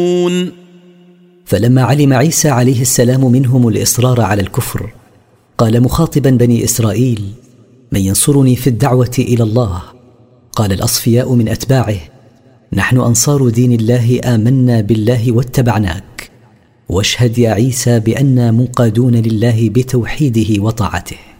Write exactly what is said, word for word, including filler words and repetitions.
فلما علم عيسى عليه السلام منهم الإصرار على الكفر قال مخاطبا بني إسرائيل: من ينصرني في الدعوة إلى الله؟ قال الأصفياء من أتباعه: نحن أنصار دين الله، آمنا بالله واتبعناك، واشهد يا عيسى بأننا منقادون لله بتوحيده وطاعته.